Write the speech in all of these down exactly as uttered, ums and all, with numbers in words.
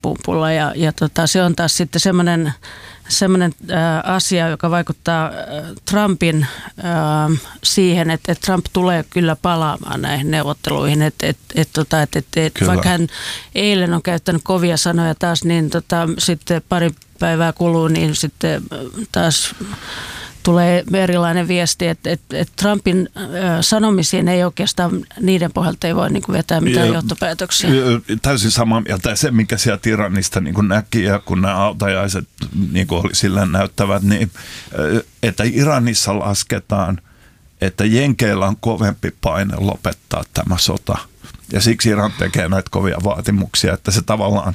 pumpulla ja, ja tota, se on taas sitten semmoinen semmoinen äh, asia, joka vaikuttaa äh, Trumpin äh, siihen, että, että Trump tulee kyllä palaamaan näihin neuvotteluihin, että, että, että, tota, että, että, että vaikka hän eilen on käyttänyt kovia sanoja taas, niin tota, sitten pari päivää kuluu, niin sitten taas tulee erilainen viesti, että, että, että Trumpin äh, sanomisiin ei oikeastaan, niiden pohjalta ei voi niin kuin vetää mitään ja, johtopäätöksiä. Täysin samaa mieltä. Se, mikä sieltä Iranista niin kuin näki, ja kun nämä autajaiset niin kuin oli sillä näyttävät, niin että Iranissa lasketaan, että Jenkeillä on kovempi paine lopettaa tämä sota. Ja siksi Iran tekee näitä kovia vaatimuksia, että se tavallaan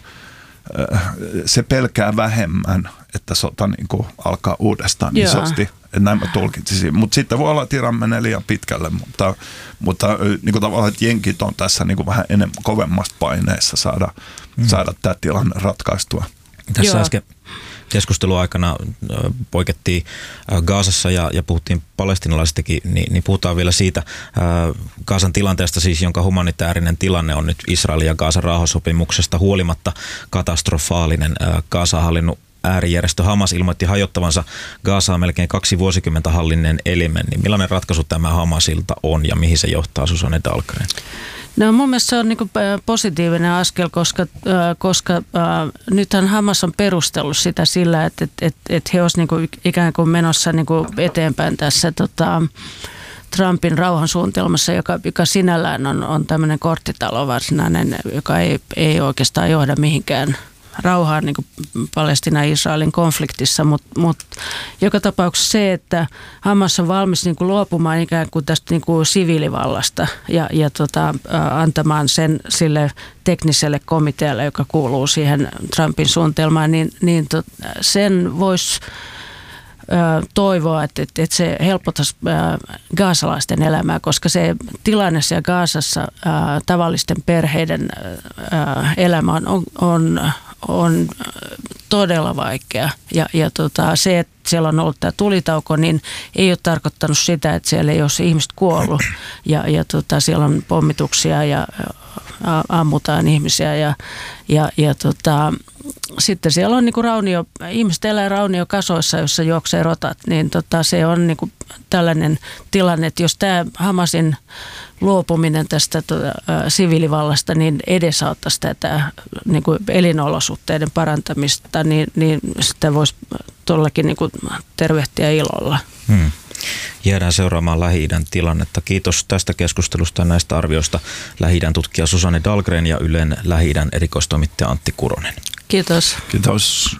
se pelkää vähemmän, että sota niin kuin alkaa uudestaan isosti. Näin mä tulkitsisin. Mutta sitten voi olla, että Iran menee liian pitkälle, mutta, mutta niin kuin tavallaan, että jenkit on tässä niin kuin vähän enemmän kovemmasta paineessa saada, mm. saada tämä tilanne ratkaistua. Tässä Joo. äsken keskustelun aikana poikettiin Gazassa ja, ja puhuttiin palestiinalaisistakin, niin, niin puhutaan vielä siitä Gazan tilanteesta siis, jonka humanitaarinen tilanne on nyt Israelin ja Gazan rauhansopimuksesta huolimatta katastrofaalinen. Gazaa hallinnut äärijärjestö Hamas ilmoitti hajottavansa Gazaa melkein kaksi vuosikymmentä hallinneen elimen. Niin millainen ratkaisu tämä Hamasilta on ja mihin se johtaa, Susanne Dahlgren? No mun mielestä se on niin kuin positiivinen askel, koska, äh, koska äh, nythän Hamas on perustellut sitä sillä, että et, et, et he olisivat niin kuin ikään kuin menossa niin kuin eteenpäin tässä tota, Trumpin rauhansuunnitelmassa, joka, joka sinällään on, on tämmöinen korttitalo varsinainen, joka ei, ei oikeastaan johda mihinkään rauhaan niin kuin Palestiinan ja Israelin konfliktissa, mutta mut joka tapauksessa se, että Hamas on valmis niin kuin luopumaan ikään kuin tästä niin kuin siviilivallasta ja, ja tota, ä, antamaan sen sille tekniselle komitealle, joka kuuluu siihen Trumpin suunnitelmaan, niin, niin tot, sen voisi toivoa, että, että, että se helpottaisi gaasalaisten elämää, koska se tilanne siellä Gaasassa ää, tavallisten perheiden ää, elämä on, on, on todella vaikea. Ja, ja tota, se, että siellä on ollut tämä tulitauko, niin ei ole tarkoittanut sitä, että siellä ei ole ihmiset kuollut. Ja, ja tota, siellä on pommituksia ja ammutaan ihmisiä ja, ja, ja tota, sitten siellä on niinku raunio, ihmiset elää rauniokasoissa, jossa juoksee rotat, niin tota, se on niinku tällainen tilanne, että jos tämä Hamasin luopuminen tästä tota, ä, siviilivallasta niin edesauttaisi tätä niinku elinolosuhteiden parantamista, niin, niin sitä voisi todellakin niinku tervehtiä ilolla. Hmm. Jäädään seuraamaan Lähi-idän tilannetta. Kiitos tästä keskustelusta ja näistä arvioista Lähi-idän tutkija Susanne Dahlgren ja Ylen Lähi-idän erikoistoimittaja Antti Kuronen. Kiitos. Kiitos.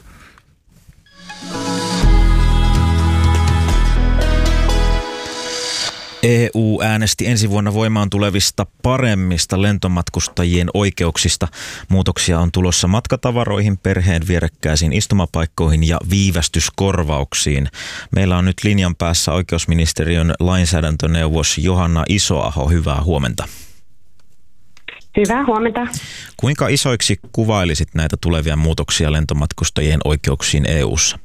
E U äänesti ensi vuonna voimaan tulevista paremmista lentomatkustajien oikeuksista. Muutoksia on tulossa matkatavaroihin, perheen vierekkäisiin istumapaikkoihin ja viivästyskorvauksiin. Meillä on nyt linjan päässä oikeusministeriön lainsäädäntöneuvos Johanna Isoaho. Hyvää huomenta. Hyvää huomenta. Kuinka isoiksi kuvailisit näitä tulevia muutoksia lentomatkustajien oikeuksiin E U:ssa?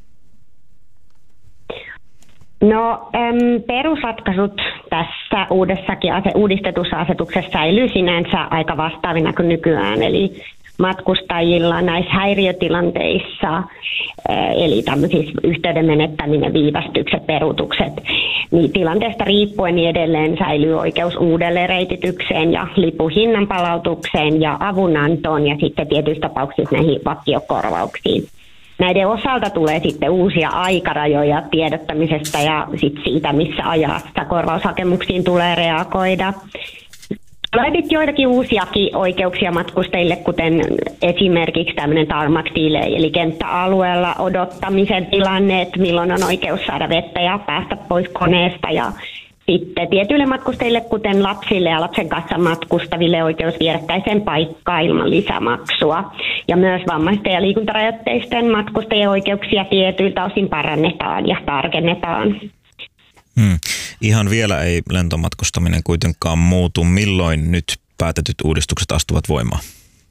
No äm, perusratkaisut tässä uudessakin ase- uudistetussa asetuksessa säilyy sinänsä aika vastaavina kuin nykyään, eli matkustajilla näissä häiriötilanteissa, ä, eli tämmöisissä yhteyden menettäminen, viivästykset, peruutukset, niin tilanteesta riippuen niin edelleen säilyy oikeus uudelleen reititykseen ja lipuhinnan palautukseen ja avunantoon ja sitten tietyissä tapauksissa näihin vakiokorvauksiin. Näiden osalta tulee sitten uusia aikarajoja tiedottamisesta ja sitten siitä, missä ajassa korvaushakemuksiin tulee reagoida. Tulee sitten joitakin uusiakin oikeuksia matkustajille, kuten esimerkiksi tämmöinen tarmac delay, eli kenttäalueella odottamisen tilanne, että milloin on oikeus saada vettä ja päästä pois koneesta ja sitten tietyille matkustajille, kuten lapsille ja lapsen kanssa matkustaville, oikeus vierekkäiseen paikkaan ilman lisämaksua. Ja myös vammaisten ja liikuntarajoitteisten matkustajien oikeuksia tietyiltä osin parannetaan ja tarkennetaan. Hmm. Ihan vielä ei lentomatkustaminen kuitenkaan muutu. Milloin nyt päätetyt uudistukset astuvat voimaan?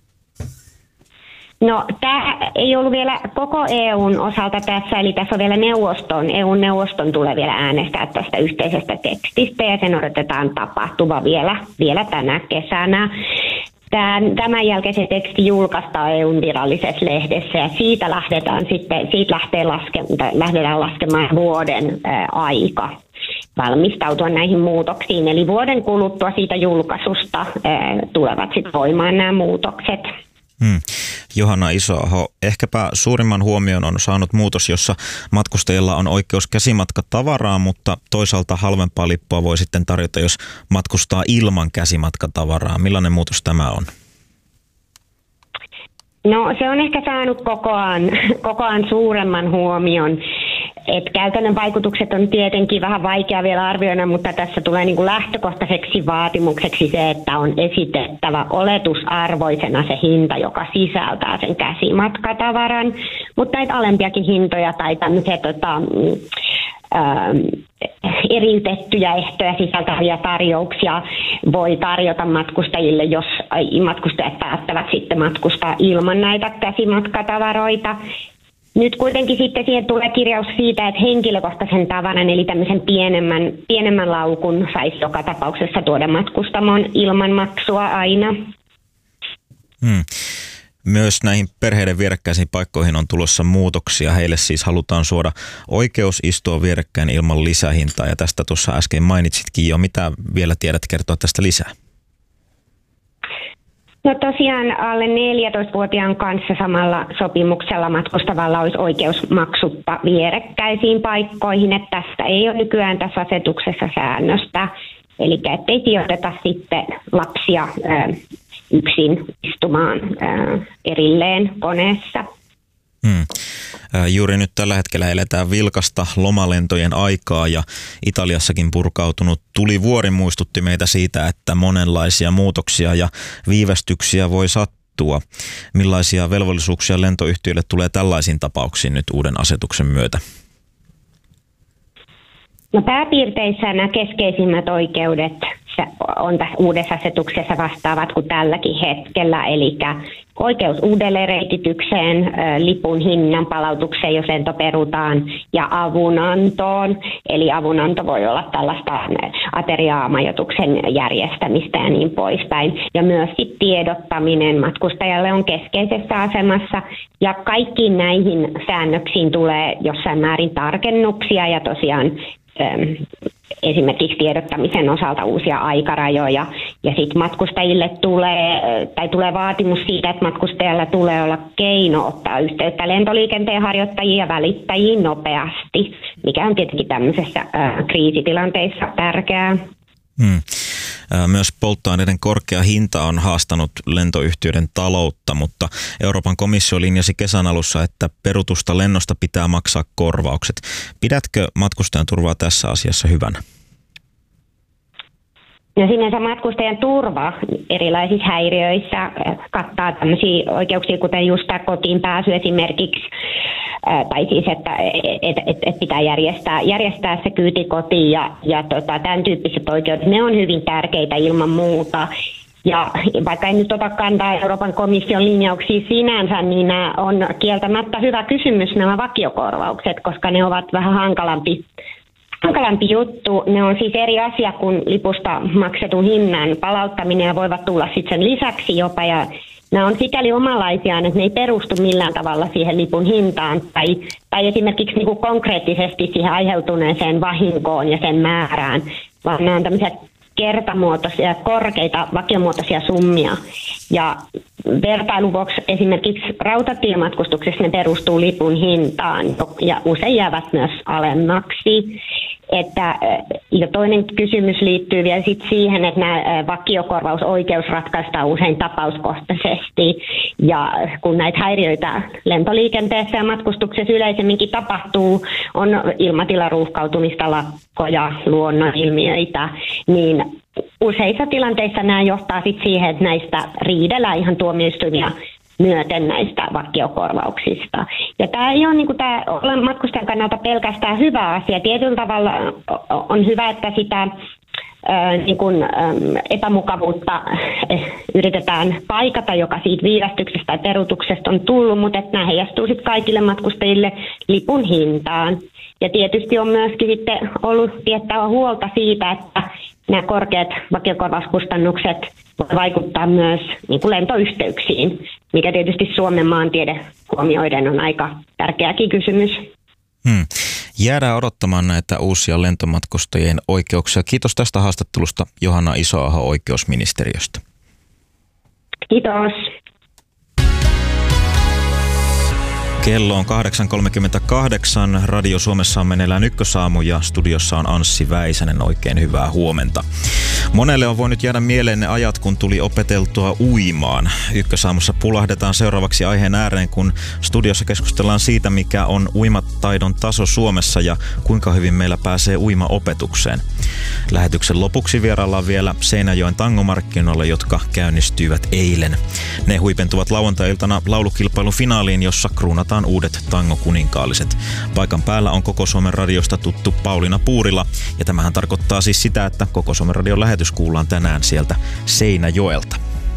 No, tämä ei ollut vielä koko E U:n osalta tässä, eli tässä on vielä neuvoston, E U-neuvoston tulee vielä äänestää tästä yhteisestä tekstistä, ja sen odotetaan tapahtuva vielä, vielä tänä kesänä. Tämän, tämän jälkeen se teksti julkaistaan E U:n virallisessa lehdessä ja siitä lähdetään sitten, siitä lähtee laske, lähdetään laskemaan vuoden ää, aika valmistautua näihin muutoksiin. Eli vuoden kuluttua siitä julkaisusta ää, tulevat sitten voimaan nämä muutokset. Hmm. Johanna Isoaho, ehkäpä suurimman huomion on saanut muutos, jossa matkustajilla on oikeus käsimatkatavaraan, mutta toisaalta halvempaa lippua voi sitten tarjota, jos matkustaa ilman käsimatkatavaraa. Millainen muutos tämä on? No se on ehkä saanut kokoaan, kokoaan suuremman huomion. Et käytännön vaikutukset on tietenkin vähän vaikea vielä arvioida, mutta tässä tulee niin kuin lähtökohtaiseksi vaatimukseksi se, että on esitettävä oletusarvoisena se hinta, joka sisältää sen käsimatkatavaran, mutta näitä alempiakin hintoja tai tämmöisiä tota, ää, eriytettyjä ehtoja sisältäviä tarjouksia voi tarjota matkustajille, jos matkustajat päättävät sitten matkustaa ilman näitä käsimatkatavaroita. Nyt kuitenkin sitten siihen tulee kirjaus siitä, että henkilökohtaisen tavaran, eli tämmöisen pienemmän, pienemmän laukun saisi joka tapauksessa tuoda matkustamoon ilman maksua aina. Hmm. Myös näihin perheiden vierekkäisiin paikkoihin on tulossa muutoksia. Heille siis halutaan suoda oikeus istua vierekkäin ilman lisähintaa, ja tästä tuossa äsken mainitsitkin jo. Mitä vielä tiedät kertoa tästä lisää? No tosiaan alle neljätoistavuotiaan kanssa samalla sopimuksella matkustavalla olisi oikeus maksutta vierekkäisiin paikkoihin, että tästä ei ole nykyään tässä asetuksessa säännöstä. Eli ettei sijoiteta sitten lapsia ää, yksin istumaan ää, erilleen koneessa. Hmm. Juuri nyt tällä hetkellä eletään vilkasta lomalentojen aikaa ja Italiassakin purkautunut tulivuori muistutti meitä siitä, että monenlaisia muutoksia ja viivästyksiä voi sattua. Millaisia velvollisuuksia lentoyhtiöille tulee tällaisiin tapauksiin nyt uuden asetuksen myötä? No pääpiirteissä nämä keskeisimmät oikeudet on tässä uudessa asetuksessa vastaavat kuin tälläkin hetkellä, eli oikeus uudelleenreititykseen, lipun hinnan palautukseen, jos lento perutaan, ja avunantoon. Eli avunanto voi olla tällaista ateriamajoituksen järjestämistä ja niin poispäin. Ja myös tiedottaminen matkustajalle on keskeisessä asemassa, ja kaikkiin näihin säännöksiin tulee jossain määrin tarkennuksia, ja tosiaan esimerkiksi tiedottamisen osalta uusia aikarajoja, ja sitten matkustajille tulee, tai tulee vaatimus siitä, että matkustajalla tulee olla keino ottaa yhteyttä lentoliikenteen harjoittajiin ja välittäjiin nopeasti, mikä on tietenkin tämmöisessä ää, kriisitilanteissa tärkeää. Hmm. Myös polttoaineiden korkea hinta on haastanut lentoyhtiöiden taloutta, mutta Euroopan komissio linjasi kesän alussa, että perutusta lennosta pitää maksaa korvaukset. Pidätkö matkustajan turvaa tässä asiassa hyvänä? No sinänsä matkustajan turva erilaisissa häiriöissä kattaa tämmöisiä oikeuksia, kuten just tämä kotiin pääsy esimerkiksi, tai siis, että et, et, et pitää järjestää, järjestää se kyyti kotiin ja, ja tota, tämän tyyppiset oikeudet, ne on hyvin tärkeitä ilman muuta. Ja vaikka en nyt ota kantaa Euroopan komission linjauksia sinänsä, niin nämä on kieltämättä hyvä kysymys nämä vakiokorvaukset, koska ne ovat vähän hankalampi. Hankalampi juttu. Ne on siis eri asia kuin lipusta maksetun hinnan palauttaminen ja voivat tulla sitten sen lisäksi jopa. Ja nämä on sikäli omanlaisiaan, että ne ei perustu millään tavalla siihen lipun hintaan tai, tai esimerkiksi niin kuin konkreettisesti siihen aiheutuneeseen vahinkoon ja sen määrään, vaan nämä on tämmöisiä kertamuotoisia, korkeita vakiomuotoisia summia. Ja vertailun vuoksi esimerkiksi rautatiematkustuksessa ne perustuu lipun hintaan ja usein jäävät myös alemmaksi. Että, ja toinen kysymys liittyy vielä sit siihen, että nämä vakiokorvausoikeus ratkaistaan usein tapauskohtaisesti. Ja kun näitä häiriöitä lentoliikenteessä ja matkustuksessa yleisemminkin tapahtuu, on ilmatilaruuhkautumista, lakkoja, luonnonilmiöitä, niin useissa tilanteissa nämä johtaa sit siihen, että näistä riidellään ihan tuomioistuimia myöten näistä vakiokorvauksista. Ja tämä ei ole niin kuin tämä matkustajan kannalta pelkästään hyvä asia. Tietyllä tavalla on hyvä, että sitä ää, niin kuin, ää, epämukavuutta yritetään paikata, joka siitä viivästyksestä tai peruutuksesta on tullut, mutta että nämä heijastuu sitten kaikille matkustajille lipun hintaan. Ja tietysti on myöskin sitten ollut tiettävä huolta siitä, että nämä korkeat vakiokorvauskustannukset voi vaikuttaa myös niin kuin lentoyhteyksiin, mikä tietysti Suomen maantiede huomioiden on aika tärkeäkin kysymys. Hmm. Jäädään odottamaan näitä uusia lentomatkustajien oikeuksia. Kiitos tästä haastattelusta, Johanna Isoaho oikeusministeriöstä. Kiitos. Kello on kahdeksan kolmekymmentäkahdeksan. Radio Suomessa on meneillään Ykkösaamu ja studiossa on Anssi Väisänen. Oikein hyvää huomenta. Monelle on voinut jäädä mieleen ne ajat, kun tuli opeteltua uimaan. Ykkösaamussa pulahdetaan seuraavaksi aiheen ääreen, kun studiossa keskustellaan siitä, mikä on uimataidon taso Suomessa ja kuinka hyvin meillä pääsee uimaopetukseen. Lähetyksen lopuksi vieraillaan vielä Seinäjoen tangomarkkinoilla, jotka käynnistyivät eilen. Ne huipentuvat lauantai-iltana laulukilpailun finaaliin, jossa kruunataan uudet tangokuninkaalliset. Paikan päällä on Koko Suomen radiosta tuttu Pauliina Puurila, ja tämähän tarkoittaa siis sitä, että Koko Suomen radion lähetys kuullaan tänään sieltä Seinäjoelta.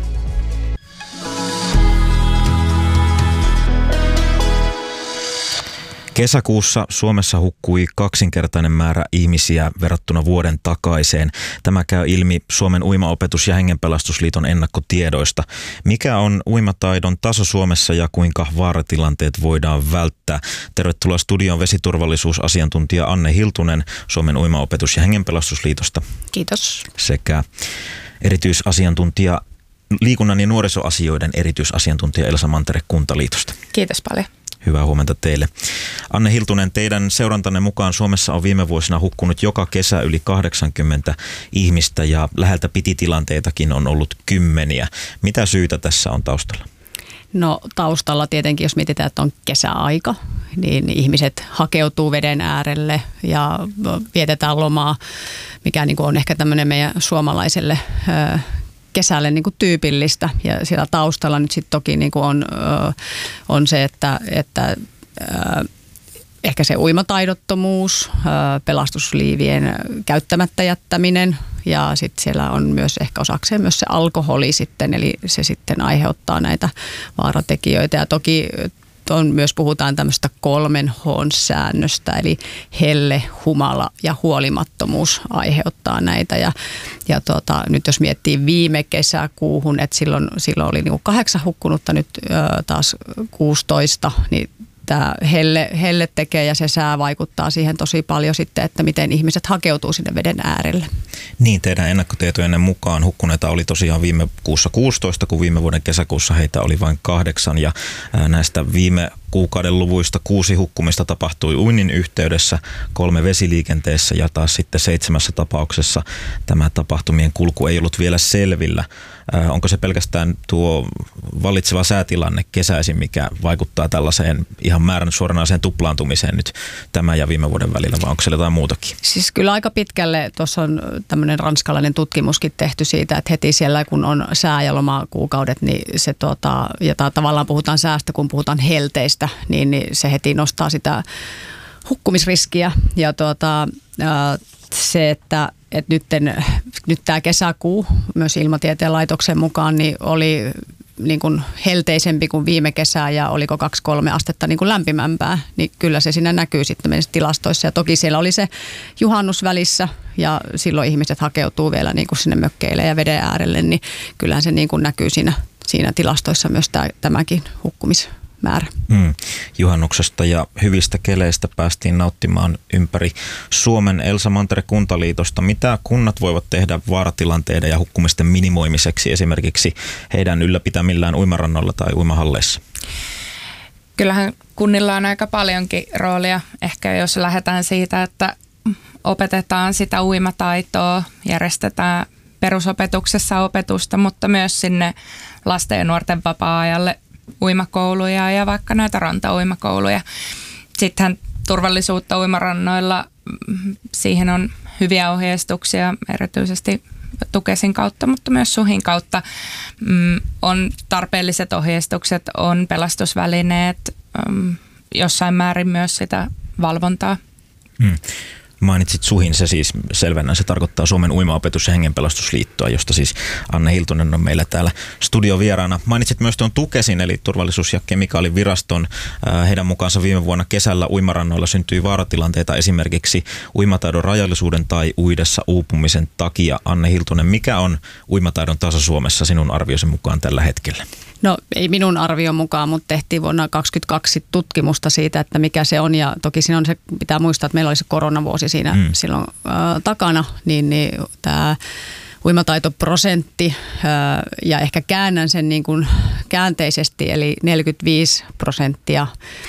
Kesäkuussa Suomessa hukkui kaksinkertainen määrä ihmisiä verrattuna vuoden takaiseen. Tämä käy ilmi Suomen uimaopetus- ja hengenpelastusliiton ennakkotiedoista. Mikä on uimataidon taso Suomessa ja kuinka vaaratilanteet voidaan välttää? Tervetuloa studion vesiturvallisuusasiantuntija Anne Hiltunen Suomen uimaopetus- ja hengenpelastusliitosta. Kiitos. Sekä erityisasiantuntija, liikunnan ja nuorisoasioiden erityisasiantuntija Elsa Mantere Kuntaliitosta. Kiitos paljon. Hyvää huomenta teille. Anne Hiltunen, teidän seurantanne mukaan Suomessa on viime vuosina hukkunut joka kesä yli kahdeksankymmentä ihmistä ja läheltä piti tilanteitakin on ollut kymmeniä. Mitä syytä tässä on taustalla? No taustalla tietenkin, jos mietitään, että on kesäaika, niin ihmiset hakeutuu veden äärelle ja vietetään lomaa, mikä niin kuin on ehkä tämmöinen meidän suomalaiselle kesälle niin kuin tyypillistä, ja siellä taustalla nyt sitten toki niin kuin on, on se, että, että ehkä se uimataidottomuus, pelastusliivien käyttämättä jättäminen, ja sitten siellä on myös ehkä osakseen myös se alkoholi sitten, eli se sitten aiheuttaa näitä vaaratekijöitä, ja toki on, myös puhutaan tämmöistä kolmen H:n säännöstä, eli helle, humala ja huolimattomuus aiheuttaa näitä. Ja, ja tota, nyt jos miettii viime kesäkuuhun, että silloin, silloin oli niinku kahdeksan hukkunutta, nyt ö, taas kuusitoista, niin tämä helle, helle tekee ja se sää vaikuttaa siihen tosi paljon sitten, että miten ihmiset hakeutuu sinne veden äärelle. Niin, teidän ennakkotietojen mukaan hukkuneita oli tosiaan viime kuussa kuusitoista, kun viime vuoden kesäkuussa heitä oli vain kahdeksan, ja näistä viime kuukauden luvuista kuusi hukkumista tapahtui uinnin yhteydessä, kolme vesiliikenteessä ja taas sitten seitsemässä tapauksessa tämä tapahtumien kulku ei ollut vielä selvillä. Onko se pelkästään tuo vallitseva säätilanne kesäisin, mikä vaikuttaa tällaiseen ihan määrän suoranaiseen tuplaantumiseen nyt tämä ja viime vuoden välillä, vai onko siellä jotain muutakin? Siis kyllä aika pitkälle, tuossa on tämmöinen ranskalainen tutkimuskin tehty siitä, että heti siellä kun on sää- ja lomakuukaudet, niin se tuota, ja tavallaan puhutaan säästä, kun puhutaan helteistä, niin, niin se heti nostaa sitä hukkumisriskiä, ja tuota, se, että Et nyt, nyt tämä kesäkuu myös Ilmatieteen laitoksen mukaan niin oli niin kuin helteisempi kuin viime kesää ja oliko kaksi kolme astetta niin kuin lämpimämpää, niin kyllä se siinä näkyy sitten meidän tilastoissa. Ja toki siellä oli se juhannus välissä ja silloin ihmiset hakeutuu vielä niin kuin sinne mökkeille ja veden äärelle, niin kyllähän se niin kuin näkyy siinä, siinä tilastoissa myös tämä, tämäkin hukkumismäärä. Hmm. Juhannuksesta ja hyvistä keleistä päästiin nauttimaan ympäri Suomen. Elsa Mantere Kuntaliitosta. Mitä kunnat voivat tehdä vaaratilanteiden ja hukkumisten minimoimiseksi esimerkiksi heidän ylläpitämillään uimarannoilla tai uimahalleissa? Kyllähän kunnilla on aika paljonkin roolia. Ehkä jos lähdetään siitä, että opetetaan sitä uimataitoa, järjestetään perusopetuksessa opetusta, mutta myös sinne lasten ja nuorten vapaa-ajalle uimakouluja ja vaikka näitä rantauimakouluja. Sittenhän turvallisuutta uimarannoilla, siihen on hyviä ohjeistuksia, erityisesti Tukesin kautta, mutta myös Suhin kautta. On tarpeelliset ohjeistukset, on pelastusvälineet, jossain määrin myös sitä valvontaa. Hmm. Mainitsit SUHin, se siis selvennän, se tarkoittaa Suomen uimaopetus- ja hengenpelastusliittoa, josta siis Anne Hiltunen on meillä täällä studiovieraana. Mainitsit myös tuon TUKESin, eli Turvallisuus- ja kemikaaliviraston. Heidän mukaansa viime vuonna kesällä uimarannoilla syntyi vaaratilanteita esimerkiksi uimataidon rajallisuuden tai uidessa uupumisen takia. Anne Hiltunen, mikä on uimataidon taso Suomessa sinun arviosi mukaan tällä hetkellä? No ei minun arvion mukaan, mutta tehtiin vuonna kaksituhattakaksikymmentäkaksi tutkimusta siitä, että mikä se on. Ja toki siinä on se, pitää muistaa, että meillä oli se koronavuosi siinä mm. silloin äh, takana, niin, niin tämä uimataitoprosentti äh, ja ehkä käännän sen niin kuin käänteisesti, eli neljäkymmentäviisi prosenttia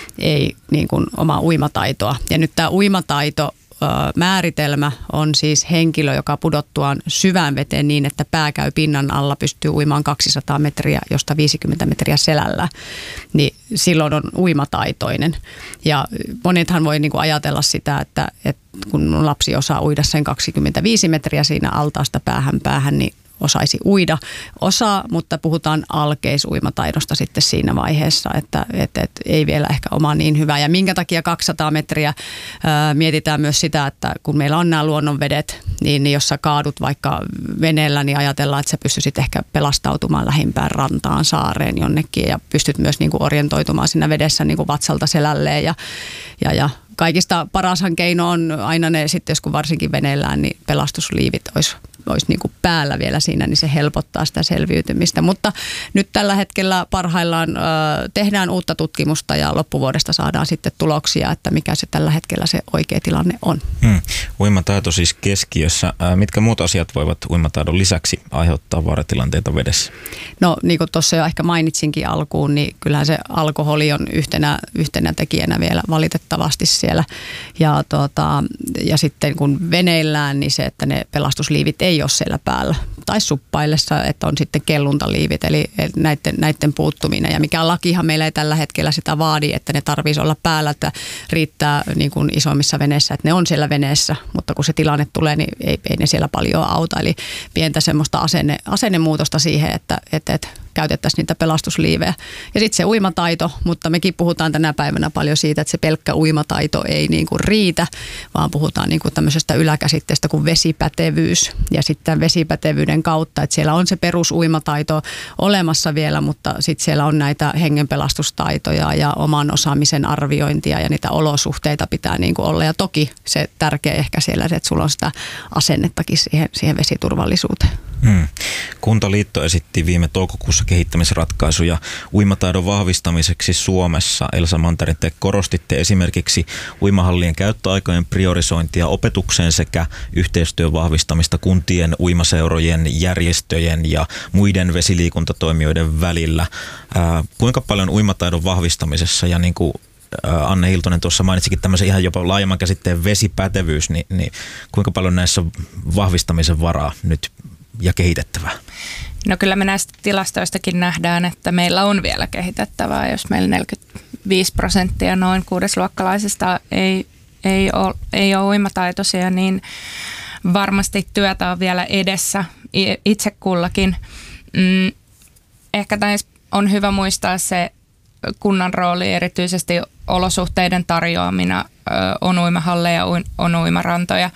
ei niin kuin omaa uimataitoa. Ja nyt tämä uimataito määritelmä on siis henkilö, joka pudottuaan syvään veteen niin, että pää käy pinnan alla, pystyy uimaan kaksisataa metriä, josta viisikymmentä metriä selällä, niin silloin on uimataitoinen. Ja monethan voi niin kuin ajatella sitä, että, että kun lapsi osaa uida sen kaksikymmentäviisi metriä siinä altaasta päähän päähän, niin osaisi uida. Osaa, mutta puhutaan alkeisuimataidosta sitten siinä vaiheessa, että, että, että ei vielä ehkä oma niin hyvä. Ja minkä takia kaksisataa metriä ää, mietitään myös sitä, että kun meillä on nämä luonnonvedet, niin, niin jos sä kaadut vaikka veneellä, niin ajatellaan, että sä pystyisit ehkä pelastautumaan lähimpään rantaan, saareen jonnekin ja pystyt myös niin kuin orientoitumaan siinä vedessä niin kuin vatsalta selälleen ja, ja, ja kaikista parashan keino on aina ne sitten, kun varsinkin veneellään, niin pelastusliivit olisi, olisi niin kuin päällä vielä siinä, niin se helpottaa sitä selviytymistä. Mutta nyt tällä hetkellä parhaillaan ö, tehdään uutta tutkimusta ja loppuvuodesta saadaan sitten tuloksia, että mikä se tällä hetkellä se oikea tilanne on. Hmm. Uimataito siis keskiössä. Mitkä muut asiat voivat uimataidon lisäksi aiheuttaa vaaratilanteita vedessä? No niin kuin tuossa jo ehkä mainitsinkin alkuun, niin kyllähän se alkoholi on yhtenä, yhtenä tekijänä vielä valitettavasti siellä. Ja, tuota, ja sitten kun veneillään, niin se, että ne pelastusliivit ei ole siellä päällä. Tai suppaillessa, että on sitten kelluntaliivit, eli näiden, näiden puuttuminen. Ja mikä lakihan meillä ei tällä hetkellä sitä vaadi, että ne tarvitsisi olla päällä, että riittää niin kuin isommissa veneissä, että ne on siellä veneessä. Mutta kun se tilanne tulee, niin ei, ei ne siellä paljon auta. Eli pientä semmoista asenne, asennemuutosta siihen, että, että, että käytettäisiin niitä pelastusliivejä. Ja sitten se uimataito, mutta mekin puhutaan tänä päivänä paljon siitä, että se pelkkä uimataito ei niin kuin riitä, vaan puhutaan niin kuin tämmöisestä yläkäsitteestä kuin vesipätevyys. Ja sitten vesipätevyyden kautta, että siellä on se perusuimataito olemassa vielä, mutta sitten siellä on näitä hengenpelastustaitoja ja oman osaamisen arviointia ja niitä olosuhteita pitää niin kuin olla. Ja toki se tärkeä ehkä siellä se, että sulla on sitä asennettakin siihen, siihen vesiturvallisuuteen. Hmm. Kuntaliitto esitti viime toukokuussa kehittämisratkaisuja uimataidon vahvistamiseksi Suomessa. Elsa Mantarin, te korostitte esimerkiksi uimahallien käyttöaikojen priorisointia opetukseen sekä yhteistyön vahvistamista kuntien, uimaseurojen, järjestöjen ja muiden vesiliikuntatoimijoiden välillä. Ää, kuinka paljon uimataidon vahvistamisessa ja niin kuin Anne Hiltunen tuossa mainitsikin tämmöisen ihan jopa laajemman käsitteen vesipätevyys, niin, niin kuinka paljon näissä vahvistamisen varaa nyt ja kehitettävää? No kyllä me näistä tilastoistakin nähdään, että meillä on vielä kehitettävää, jos meillä neljäkymmentäviisi prosenttia noin kuudesluokkalaisista ei, ei, ole, ei ole uimataitoisia, niin varmasti työtä on vielä edessä itse kullakin. Mm, ehkä näissä on hyvä muistaa se kunnan rooli, erityisesti olosuhteiden tarjoamina, on uimahalleja, on uimarantoja.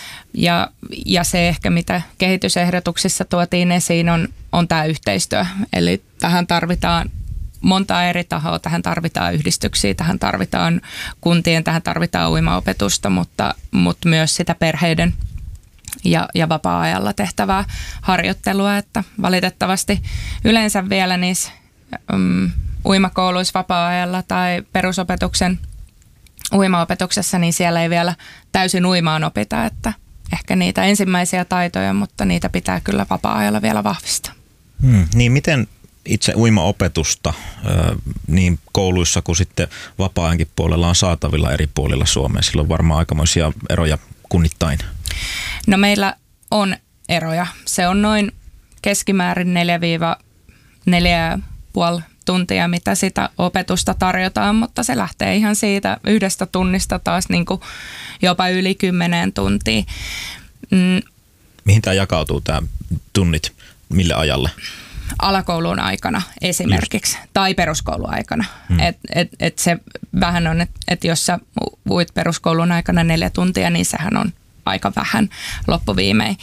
Ja, ja se ehkä, mitä kehitysehdotuksissa tuotiin esiin, on, on tämä yhteistyö. Eli tähän tarvitaan monta eri tahoa, tähän tarvitaan yhdistyksiä, tähän tarvitaan kuntien, tähän tarvitaan uimaopetusta, mutta, mutta myös sitä perheiden ja, ja vapaa-ajalla tehtävää harjoittelua. Että valitettavasti yleensä vielä niissä um, uimakouluissa vapaa-ajalla tai perusopetuksen uimaopetuksessa, niin siellä ei vielä täysin uimaan opita, että ehkä niitä ensimmäisiä taitoja, mutta niitä pitää kyllä vapaa-ajalla vielä vahvistaa. Hmm, niin miten itse uimaopetusta niin kouluissa kuin sitten vapaa-ajankin puolella on saatavilla eri puolilla Suomea? Sillä on varmaan aikamoisia eroja kunnittain. No meillä on eroja. Se on noin keskimäärin neljä ja puoli tuntia, mitä sitä opetusta tarjotaan, mutta se lähtee ihan siitä yhdestä tunnista taas niin kuin jopa yli kymmeneen tuntiin. Mm. Mihin tämä jakautuu, tämä tunnit, mille ajalle? Alakoulun aikana esimerkiksi, Just. tai peruskoulun aikana. Hmm. Et, et, et se vähän on, että et jos sä uit peruskoulun aikana neljä tuntia, niin sehän on aika vähän loppuviimein.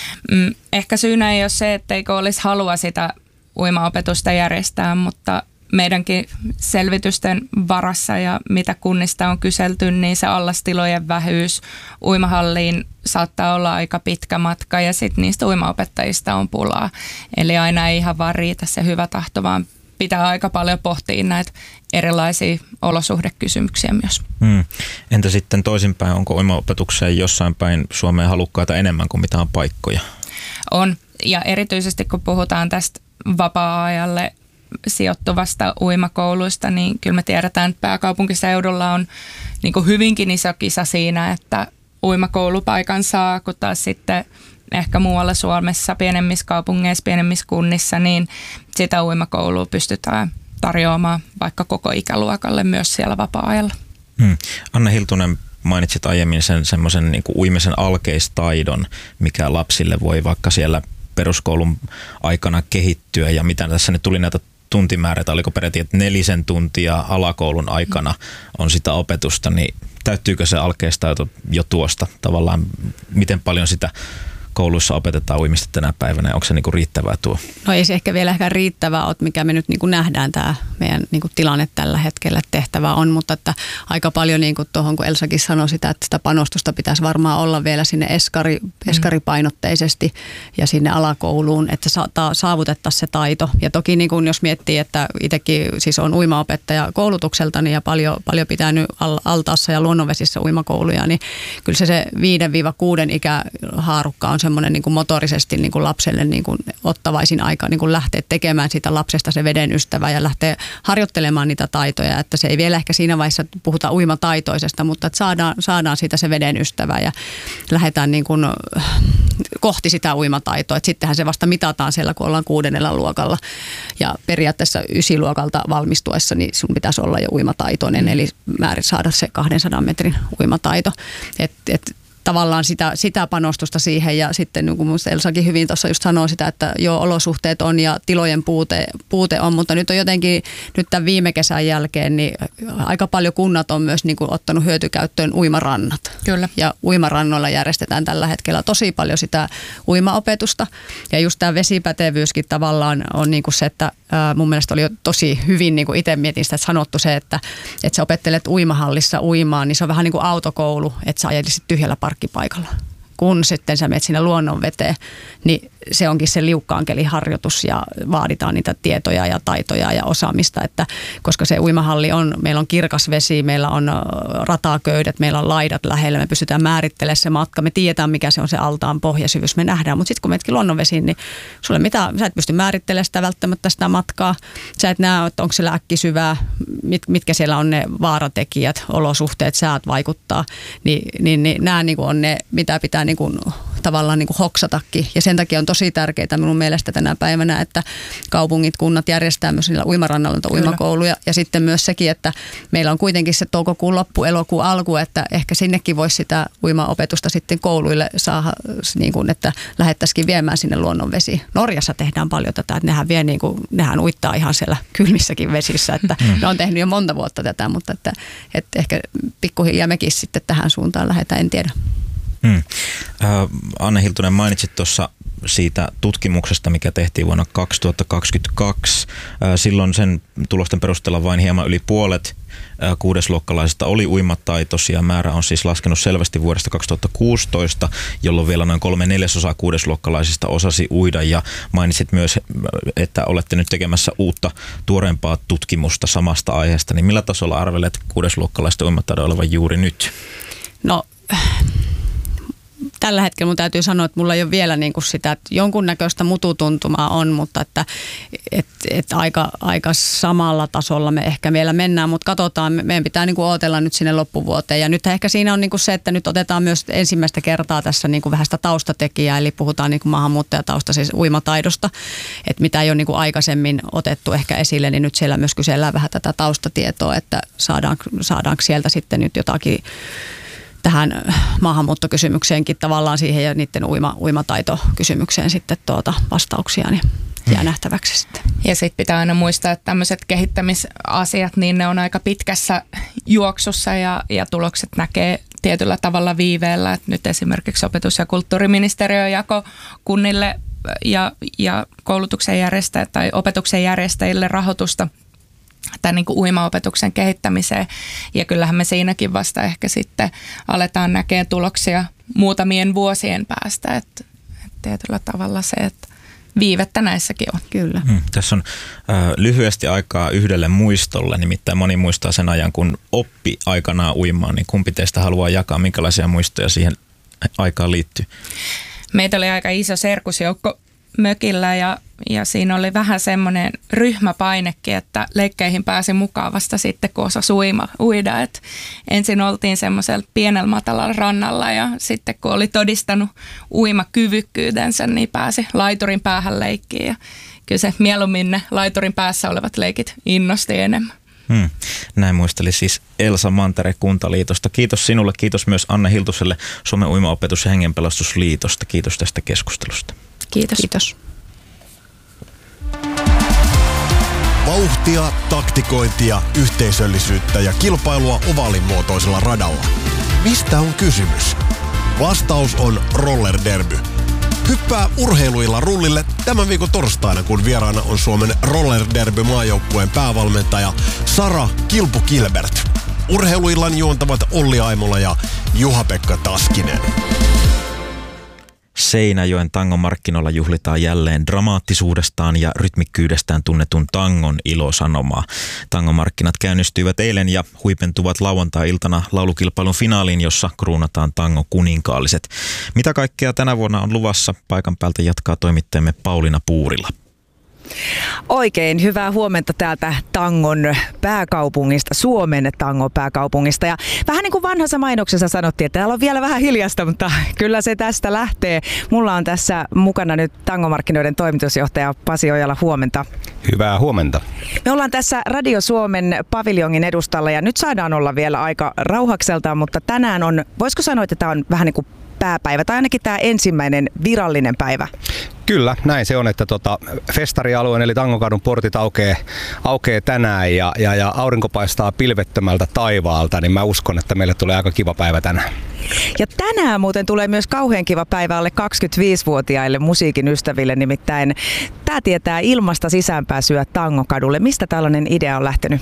Ehkä syynä ei ole se, etteikö olisi halua sitä uimaopetusta järjestää, mutta meidänkin selvitysten varassa ja mitä kunnista on kyselty, niin se allastilojen vähyys uimahalliin saattaa olla aika pitkä matka ja sitten niistä uimaopettajista on pulaa. Eli aina ei ihan vaan riitä se hyvä tahto, vaan pitää aika paljon pohtia näitä erilaisia olosuhdekysymyksiä myös. Hmm. Entä sitten toisinpäin, onko uimaopetukseen jossain päin Suomeen halukkaita enemmän kuin mitä on paikkoja? On, ja erityisesti kun puhutaan tästä vapaa-ajalle sijoittuvasta uimakouluista, niin kyllä me tiedetään, että pääkaupunkiseudulla on niin kuin hyvinkin iso kisa siinä, että uimakoulupaikan saa, kun taas sitten ehkä muualla Suomessa, pienemmissä kaupungeissa, pienemmissä kunnissa, niin sitä uimakoulua pystytään tarjoamaan vaikka koko ikäluokalle myös siellä vapaa-ajalla. Hmm. Anne Hiltunen, mainitsit aiemmin sen semmoisen niin kuin uimisen alkeistaidon, mikä lapsille voi vaikka siellä peruskoulun aikana kehittyä ja mitä tässä nyt tuli näitä tuntimäärät, oliko peräti, että nelisen tuntia alakoulun aikana on sitä opetusta, niin täyttyykö se alkeistaito jo tuosta tavallaan, miten paljon sitä kouluissa opetetaan uimista tänä päivänä ja onko se niinku riittävää tuo? No ei se ehkä vielä ehkä riittävää ole, mikä me nyt niinku nähdään tämä meidän niinku tilanne tällä hetkellä, tehtävä on, mutta että aika paljon niinku tuohon, kun Elsakin sanoi sitä, että sitä panostusta pitäisi varmaan olla vielä sinne eskari, eskaripainotteisesti ja sinne alakouluun, että saavutettaisiin se taito. Ja toki niinku, jos miettii, että itsekin siis on uimaopettaja koulutukseltani ja paljon, paljon pitänyt altaassa ja luonnonvesissä uimakouluja, niin kyllä se, se viiden kuuden ikähaarukka on semmoinen niin kuin motorisesti niin kuin lapselle niin kuin ottavaisin aika niin kuin lähteä tekemään sitä lapsesta se veden ystävä ja lähteä harjoittelemaan niitä taitoja, että se ei vielä ehkä siinä vaiheessa puhuta uimataitoisesta, mutta että saadaan, saadaan siitä se veden ystävä ja lähdetään niin kuin kohti sitä uimataitoa, että sittenhän se vasta mitataan siellä, kun ollaan kuudennella luokalla ja periaatteessa ysiluokalta valmistuessa, niin sun pitäisi olla jo uimataitoinen, eli määrin saada se kahdensadan metrin uimataito, että et, tavallaan sitä, sitä panostusta siihen ja sitten niin kuin minusta Elsakin hyvin tuossa just sanoo sitä, että joo olosuhteet on ja tilojen puute, puute on, mutta nyt on jotenkin nyt tämän viime kesän jälkeen niin aika paljon kunnat on myös niin kuin ottanut hyötykäyttöön uimarannat. Kyllä. Ja uimarannoilla järjestetään tällä hetkellä tosi paljon sitä uimaopetusta ja just tämä vesipätevyyskin tavallaan on niin kuin se, että ää, mun mielestä oli jo tosi hyvin, niin kuin itse mietin sitä, että sanottu se, että, että sä opettelet uimahallissa uimaan, niin se on vähän niin kuin autokoulu, että sä ajelisit tyhjällä parkkipaikalla. Kun sitten sä menet sinne luonnonveteen, niin se onkin se liukkaankeliharjoitus ja vaaditaan niitä tietoja ja taitoja ja osaamista, että koska se uimahalli on, meillä on kirkas vesi, meillä on rataköydet, meillä on laidat lähellä, me pystytään määrittelemään se matka, me tiedetään mikä se on se altaan pohjasyvyys, me nähdään, mutta sitten kun menetkin luonnonvesiin, niin sulle mitä, sä et pysty määrittelemään sitä välttämättä sitä matkaa, sä et näe, että onko siellä äkkisyvää, mit, mitkä siellä on ne vaaratekijät, olosuhteet, säät vaikuttaa, niin, niin, niin nämä niin kuin on ne, mitä pitää niin kuin, tavallaan niin kuin hoksatakin ja sen takia on tosi tärkeää minun mielestä tänä päivänä, että kaupungit, kunnat järjestää myös niillä uimarannalla uimakouluja ja sitten myös sekin, että meillä on kuitenkin se toukokuun loppu, elokuun alku, että ehkä sinnekin voisi sitä uimaopetusta sitten kouluille saada, niin kuin, että lähettäisikin viemään sinne luonnonvesiin. Norjassa tehdään paljon tätä, että nehän, vie niin kuin, nehän uittaa ihan siellä kylmissäkin vesissä, että mm. ne on tehnyt jo monta vuotta tätä, mutta että, että ehkä pikkuhiljaa mekin sitten tähän suuntaan lähdetään, en tiedä. Hmm. Äh, Anne Hiltunen, mainitsit tuossa siitä tutkimuksesta, mikä tehtiin vuonna kaksituhattakaksikymmentäkaksi. Äh, silloin sen tulosten perusteella vain hieman yli puolet äh, kuudesluokkalaisista oli uimataitoisia. Määrä on siis laskenut selvästi vuodesta kaksituhattakuusitoista, jolloin vielä noin kolme neljäsosaa kuudesluokkalaisista osasi uida. Ja mainitsit myös, että olette nyt tekemässä uutta tuoreempaa tutkimusta samasta aiheesta. Niin millä tasolla arvelet kuudesluokkalaisten uimataidon olevan juuri nyt? No... Tällä hetkellä mun täytyy sanoa, että mulla ei ole vielä niin kuin sitä, että jonkunnäköistä mututuntumaa on, mutta että et, et aika, aika samalla tasolla me ehkä vielä mennään, mutta katsotaan, meidän pitää niin kuin odotella nyt sinne loppuvuoteen. Ja nyt ehkä siinä on niin kuin se, että nyt otetaan myös ensimmäistä kertaa tässä niin kuin vähän sitä taustatekijää, eli puhutaan niin kuin maahanmuuttajatausta, siis uimataidosta, että mitä ei ole niin kuin aikaisemmin otettu ehkä esille, niin nyt siellä myös kysellään vähän tätä taustatietoa, että saadaanko, saadaanko sieltä sitten nyt jotakin tähän maahanmuuttokysymykseenkin tavallaan siihen ja niiden uima, uimataitokysymykseen sitten tuota vastauksia. Niin jää nähtäväksi sitten. Ja sitten pitää aina muistaa, että tämmöiset kehittämisasiat, niin ne on aika pitkässä juoksussa ja, ja tulokset näkee tietyllä tavalla viiveellä. Et nyt esimerkiksi opetus- ja kulttuuriministeriö jako kunnille ja, ja koulutuksen järjestäjille tai opetuksen järjestäjille rahoitusta tämän niin kuin uimaopetuksen kehittämiseen. Ja kyllähän me siinäkin vasta ehkä sitten aletaan näkemään tuloksia muutamien vuosien päästä. Että et tietyllä tavalla se, että viivettä näissäkin on. Kyllä. Hmm, tässä on äh, lyhyesti aikaa yhdelle muistolle, nimittäin moni muistaa sen ajan, kun oppi aikanaan uimaan, niin kumpi teistä haluaa jakaa, minkälaisia muistoja siihen aikaan liittyy? Meitä oli aika iso serkusjoukko mökillä ja, ja siinä oli vähän semmoinen ryhmäpainekin, että leikkeihin pääsi mukaan vasta sitten, kun osasi uima, uida. Et ensin oltiin semmoisella pienellä matalalla rannalla ja sitten kun oli todistanut uimakyvykkyytensä, niin pääsi laiturin päähän leikkiin. Ja kyllä se mieluummin ne laiturin päässä olevat leikit innosti enemmän. Hmm. Näin muisteli siis Elsa Mantere Kuntaliitosta. Kiitos sinulle, kiitos myös Anne Hiltuselle Suomen uimaopetus- ja hengenpelastusliitosta. Kiitos tästä keskustelusta. Kiitos. Kiitos. Vauhtia, taktikointia, yhteisöllisyyttä ja kilpailua ovaalin muotoisella radalla. Mistä on kysymys? Vastaus on Roller Derby. Hyppää urheiluilla rullille tämän viikon torstaina, kun vieraana on Suomen Roller Derby maajoukkueen päävalmentaja Sara Kilpu Kilbert. Urheiluillan juontavat Olli Aimola ja Juha-Pekka Taskinen. Seinäjoen tangomarkkinoilla juhlitaan jälleen dramaattisuudestaan ja rytmikkyydestään tunnetun tangon ilosanomaa. Tangomarkkinat käynnistyivät eilen ja huipentuvat lauantai-iltana laulukilpailun finaaliin, jossa kruunataan tango kuninkaalliset. Mitä kaikkea tänä vuonna on luvassa? Paikan päältä jatkaa toimittajamme Pauliina Puurila. Oikein hyvää huomenta täältä tangon pääkaupungista, Suomen tangon pääkaupungista. Ja vähän niin kuin vanhassa mainoksessa sanottiin, että täällä on vielä vähän hiljasta, mutta kyllä se tästä lähtee. Mulla on tässä mukana nyt tangomarkkinoiden toimitusjohtaja Pasi Ojala, huomenta. Hyvää huomenta. Me ollaan tässä Radio Suomen paviljongin edustalla ja nyt saadaan olla vielä aika rauhakseltaan, mutta tänään on, voisiko sanoa, että tämä on vähän niin kuin pääpäivä tai ainakin tämä ensimmäinen virallinen päivä? Kyllä, näin se on, että tota, festarialueen eli Tangokadun portit aukeaa aukee tänään ja, ja, ja aurinko paistaa pilvettömältä taivaalta, niin mä uskon, että meille tulee aika kiva päivä tänään. Ja tänään muuten tulee myös kauhean kiva päivä alle kaksikymmentäviisivuotiaille musiikin ystäville, nimittäin tämä tietää ilmasta sisäänpääsyä Tangokadulle. Mistä tällainen idea on lähtenyt?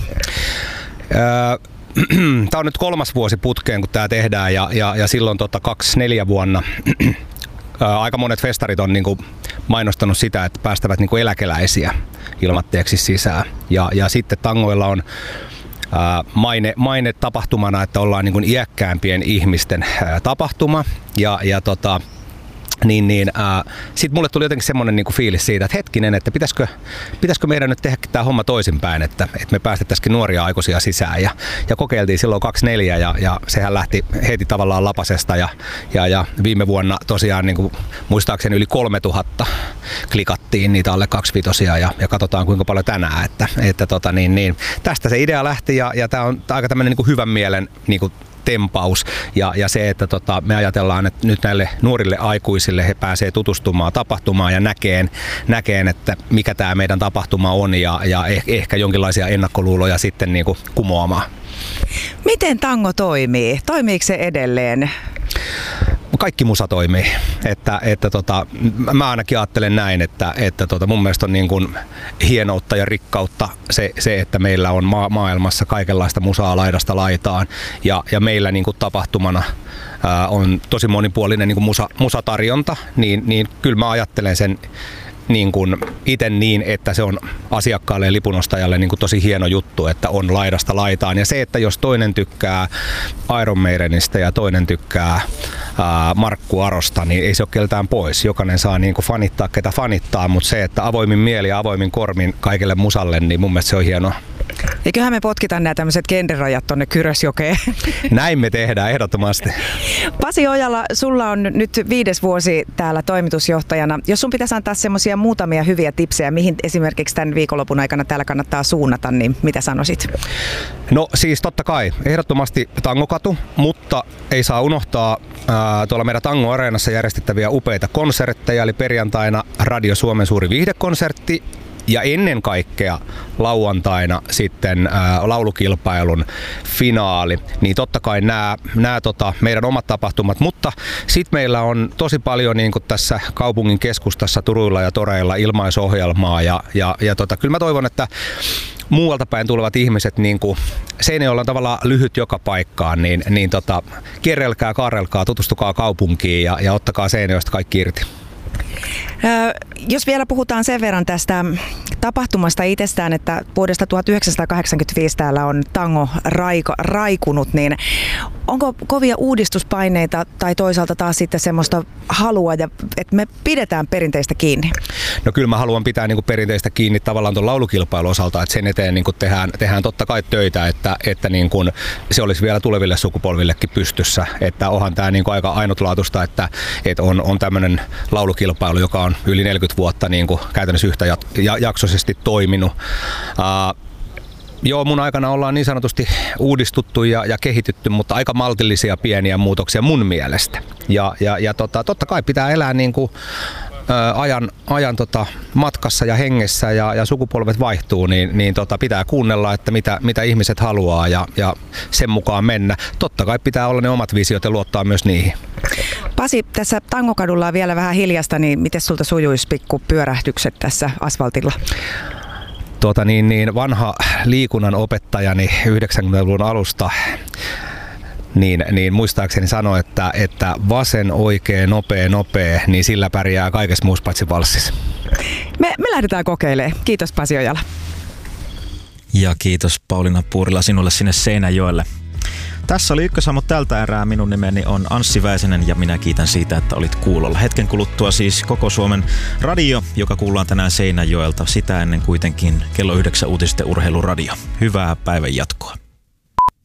Öö, Tämä on nyt kolmas vuosi putkeen, kun tämä tehdään ja, ja, ja silloin tota, kaksikymmentäneljä vuonna aika monet festarit on niin kuin mainostanut sitä, että päästävät niin kuin eläkeläisiä ilmatteeksi sisään. Ja, ja sitten tangoilla on ää, maine, maine tapahtumana, että ollaan niin kuin iäkkäämpien ihmisten ää, tapahtuma. Ja, ja tota, Niin, niin, äh, sitten mulle tuli jotenkin semmoinen niinku fiilis siitä, että hetkinen, että pitäisikö, pitäisikö meidän nyt tehdä tämä homma toisinpäin, että, että me päästettäisiin nuoria aikuisia sisään. Ja, ja kokeiltiin silloin kaksikymmentäneljä ja, ja sehän lähti heti tavallaan lapasesta ja, ja, ja viime vuonna tosiaan niinku, muistaakseni yli kolmetuhatta klikattiin niitä alle kaksivitosia ja, ja katsotaan kuinka paljon tänään. Että, että tota, niin, niin, tästä se idea lähti ja, ja tämä on aika tämmöinen niinku hyvän mielen niinku, tempaus ja, ja se, että tota, me ajatellaan, että nyt näille nuorille aikuisille he pääsee tutustumaan tapahtumaan ja näkeen, näkeen että mikä tämä meidän tapahtuma on ja, ja eh, ehkä jonkinlaisia ennakkoluuloja sitten niin kuin kumoamaan. Miten tango toimii? Toimiiko se edelleen? Kaikki musa toimii. Että, että tota, mä ainakin ajattelen näin, että, että tota, mun mielestä on niin kuin hienoutta ja rikkautta se, se että meillä on ma- maailmassa kaikenlaista musaa laidasta laitaan. Ja, ja meillä niin kuin tapahtumana ää, on tosi monipuolinen niin kuin musa, musatarjonta, niin, niin kyllä mä ajattelen sen niin kuin itse niin, että se on asiakkaalle ja lipunostajalle niin kuin tosi hieno juttu, että on laidasta laitaan. Ja se, että jos toinen tykkää Iron Maidenistä ja toinen tykkää ää, Markku Arosta, niin ei se ole keltään pois. Jokainen saa niin kuin fanittaa, ketä fanittaa, mutta se, että avoimin mieli ja avoimin kormin kaikille musalle, niin mun mielestä se on hienoa. Eiköhän me potkitaan nämä tämmöiset genderajat tonne Kyrösjokeen. Näin me tehdään ehdottomasti. Pasi Ojala, sulla on nyt viides vuosi täällä toimitusjohtajana. Jos sun pitäisi antaa semmoisia muutamia hyviä tipsejä, mihin esimerkiksi tämän viikonlopun aikana täällä kannattaa suunnata, niin mitä sanoisit? No siis totta kai, ehdottomasti Tangokatu, mutta ei saa unohtaa ää, tuolla meidän Tango Areenassa järjestettäviä upeita konsertteja, eli perjantaina Radio Suomen suuri viihdekonsertti ja ennen kaikkea lauantaina sitten ää, laulukilpailun finaali. Niin totta kai nämä, nämä tota, meidän omat tapahtumat, mutta sitten meillä on tosi paljon niin kuin tässä kaupungin keskustassa Turuilla ja Toreilla ilmaisohjelmaa ja, ja, ja tota, kyllä mä toivon, että muualta päin tulevat ihmiset, niin kuin Seinäjoella on tavallaan lyhyt joka paikkaan, niin, niin tota, kierrelkää, kaarelkaa, tutustukaa kaupunkiin ja, ja ottakaa Seinäjoesta kaikki irti. Ö, jos vielä puhutaan sen verran tästä tapahtumasta itsestään, että vuodesta tuhatyhdeksänsataakahdeksankymmentäviisi täällä on tango raiko, raikunut, niin onko kovia uudistuspaineita tai toisaalta taas sitten semmoista halua, että me pidetään perinteistä kiinni? No kyllä mä haluan pitää niin kuin perinteistä kiinni tavallaan tuon laulukilpailun osalta, että sen eteen niin kuin tehdään, tehdään totta kai töitä, että, että niin kuin se olisi vielä tuleville sukupolvillekin pystyssä, että onhan tämä niin kuin aika ainutlaatuista, että, että on, on tämmöinen laulukilpailu, joka on yli neljäkymmentä vuotta niin kuin käytännössä yhtä jaksoisesti toiminut. Uh, Joo, mun aikana ollaan niin sanotusti uudistuttu ja, ja kehitytty, mutta aika maltillisia pieniä muutoksia mun mielestä. Ja, ja, ja tota, totta kai pitää elää niin kuin, ä, ajan, ajan tota, matkassa ja hengessä ja, ja sukupolvet vaihtuu, niin, niin tota, pitää kuunnella, että mitä, mitä ihmiset haluaa ja, ja sen mukaan mennä. Totta kai pitää olla ne omat visiot ja luottaa myös niihin. Pasi, tässä Tangokadulla on vielä vähän hiljasta, niin miten sulta sujuisi pikku pyörähdykset tässä asfaltilla? Tuota niin, niin vanha liikunnan opettajani yhdeksänkymmentäluvun alusta niin, niin muistaakseni sanoi, että, että vasen, oikea, nopea, nopea, niin sillä pärjää kaikessa muussa paitsi valssissa. Me, me lähdetään kokeilemaan. Kiitos Pasi Ojala. Ja kiitos Pauliina Puurila sinulle sinne Seinäjoelle. Tässä oli Ykkösaamu tältä erää. Minun nimeni on Anssi Väisänen ja minä kiitän siitä, että olit kuulolla. Hetken kuluttua siis koko Suomen radio, joka kuullaan tänään Seinäjoelta. Sitä ennen kuitenkin kello yhdeksän uutisten urheiluradio. Hyvää päivän jatkoa.